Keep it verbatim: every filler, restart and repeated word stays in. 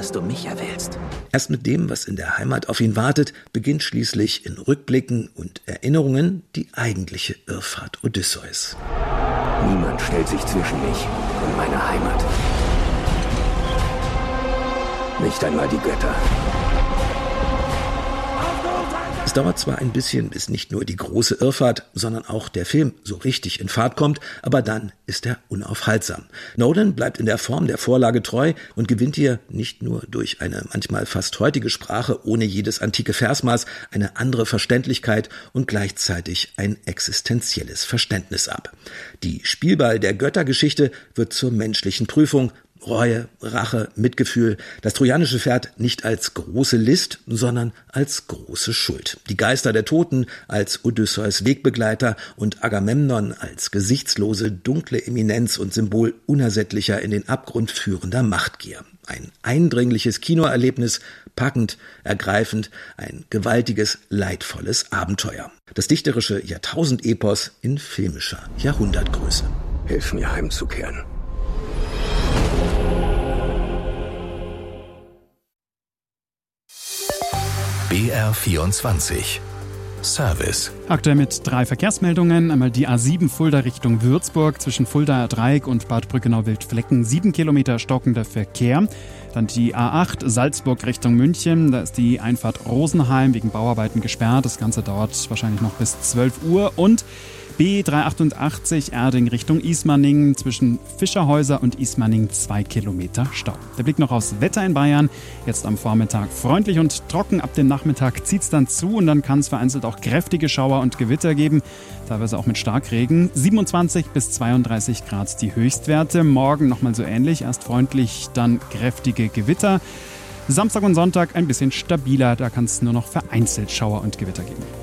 dass du mich erwählst. Erst mit dem, was in der Heimat auf ihn wartet, beginnt schließlich in Rückblicken und Erinnerungen die eigentliche Irrfahrt Odysseus. Niemand stellt sich zwischen mich und meine Heimat. Nicht einmal die Götter. Es dauert zwar ein bisschen, bis nicht nur die große Irrfahrt, sondern auch der Film so richtig in Fahrt kommt, aber dann ist er unaufhaltsam. Nolan bleibt in der Form der Vorlage treu und gewinnt hier nicht nur durch eine manchmal fast heutige Sprache ohne jedes antike Versmaß eine andere Verständlichkeit und gleichzeitig ein existenzielles Verständnis ab. Die Spielball der Göttergeschichte wird zur menschlichen Prüfung. Reue, Rache, Mitgefühl, das trojanische Pferd nicht als große List, sondern als große Schuld. Die Geister der Toten als Odysseus Wegbegleiter und Agamemnon als gesichtslose, dunkle Eminenz und Symbol unersättlicher in den Abgrund führender Machtgier. Ein eindringliches Kinoerlebnis, packend, ergreifend, ein gewaltiges, leidvolles Abenteuer. Das dichterische Jahrtausendepos in filmischer Jahrhundertgröße. Hilf mir heimzukehren. B R vierundzwanzig Service. Aktuell mit drei Verkehrsmeldungen. Einmal die A sieben Fulda Richtung Würzburg zwischen Fuldaer Dreieck und Bad Brückenau-Wildflecken. Sieben Kilometer stockender Verkehr. Dann die A acht Salzburg Richtung München. Da ist die Einfahrt Rosenheim wegen Bauarbeiten gesperrt. Das Ganze dauert wahrscheinlich noch bis zwölf Uhr. Und B dreihundertachtundachtzig Erding Richtung Ismaning zwischen Fischerhäuser und Ismaning zwei Kilometer Stau. Der Blick noch aufs Wetter in Bayern. Jetzt am Vormittag freundlich und trocken. Ab dem Nachmittag zieht es dann zu und dann kann es vereinzelt auch kräftige Schauer und Gewitter geben. Teilweise auch mit Starkregen. siebenundzwanzig bis zweiunddreißig Grad die Höchstwerte. Morgen nochmal so ähnlich. Erst freundlich, dann kräftige Gewitter. Samstag und Sonntag ein bisschen stabiler. Da kann es nur noch vereinzelt Schauer und Gewitter geben.